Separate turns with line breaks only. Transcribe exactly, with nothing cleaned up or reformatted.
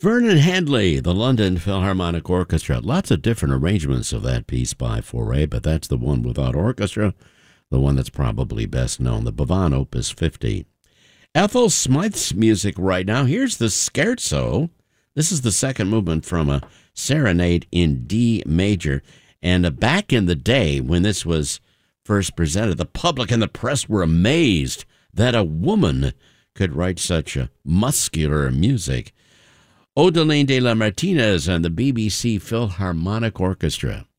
Vernon Handley, the London Philharmonic Orchestra. Lots of different arrangements of that piece by Fauré, but that's the one without orchestra, the one that's probably best known, the Bavon Opus fifty. Ethel Smythe's music right now. Here's the Scherzo. This is the second movement from a serenade in D major. And uh, back in the day when this was first presented, the public and the press were amazed that a woman could write such a muscular music. Odeline de la Martinez and the B B C Philharmonic Orchestra.